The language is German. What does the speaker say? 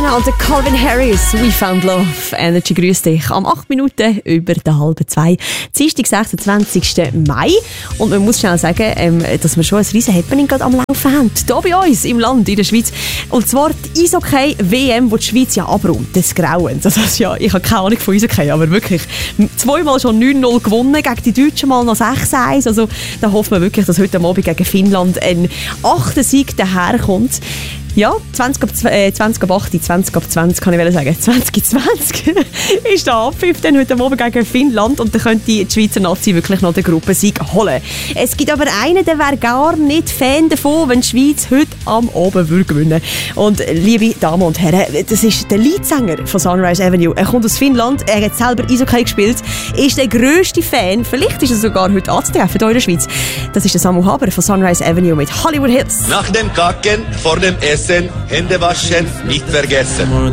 und der Calvin Harris, We Found Love. Energy grüßt dich am 8 Minuten über der halben 2. Dienstag, 26. Mai. Und man muss schnell sagen, dass wir schon ein riesen Happening gerade am Laufen haben. Hier bei uns im Land, in der Schweiz. Und zwar die Eishockey-WM, wo die Schweiz ja abräumt. Des Grauens. Also, ja, ich habe keine Ahnung von Eishockey, aber wirklich zweimal schon 9-0 gewonnen, gegen die Deutschen mal noch 6-1. Also da hofft man wirklich, dass heute Abend gegen Finnland ein 8. Sieg daherkommt. Ja, 20 ab 8, 20 ab 20 kann ich sagen. 2020 ist der Abpfiff dann heute Abend gegen Finnland und dann könnte die Schweizer Nazi wirklich noch den Gruppensieg holen. Es gibt aber einen, der wäre gar nicht Fan davon, wenn die Schweiz heute am Abend gewinnen würde. Und liebe Damen und Herren, das ist der Leadsänger von Sunrise Avenue. Er kommt aus Finnland, er hat selber Eishockey gespielt, ist der grösste Fan, vielleicht ist er sogar heute anzutreffen hier in der Schweiz. Das ist der Samu Haber von Sunrise Avenue mit Hollywood Hits. Nach dem Kacken, vor dem Essen, Hände waschen, nicht vergessen.